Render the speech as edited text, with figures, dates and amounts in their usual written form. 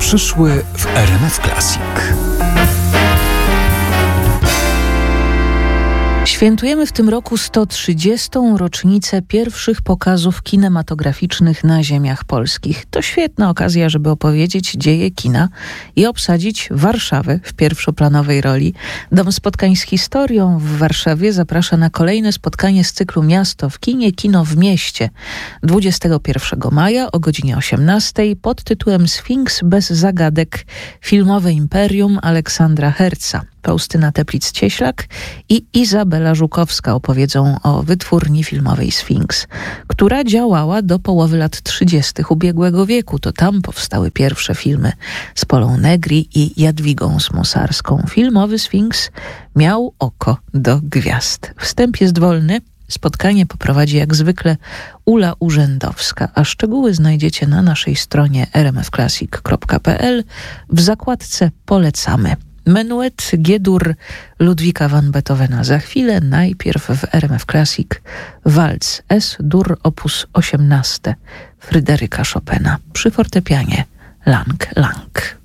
przyszły w RMF Classic. Świętujemy w tym roku 130. rocznicę pierwszych pokazów kinematograficznych na ziemiach polskich. To świetna okazja, żeby opowiedzieć dzieje kina i obsadzić Warszawę w pierwszoplanowej roli. Dom Spotkań z Historią w Warszawie zaprasza na kolejne spotkanie z cyklu Miasto w kinie, Kino w mieście 21 maja o godzinie 18 pod tytułem Sfinks bez zagadek. Filmowe imperium Aleksandra Herca. Faustyna Teplic-Cieślak i Izabela Żukowska opowiedzą o wytwórni filmowej Sfinks, która działała do połowy lat 30. ubiegłego wieku. To tam powstały pierwsze filmy z Polą Negri i Jadwigą Smosarską. Filmowy Sfinks miał oko do gwiazd. Wstęp jest wolny. Spotkanie poprowadzi jak zwykle Ula Urzędowska, a szczegóły znajdziecie na naszej stronie rmfclassic.pl w zakładce Polecamy. Menuet G-dur Ludwika van Beethovena za chwilę. Najpierw w RMF Classic walc S-dur op. 18 Fryderyka Chopina przy fortepianie Lang Lang.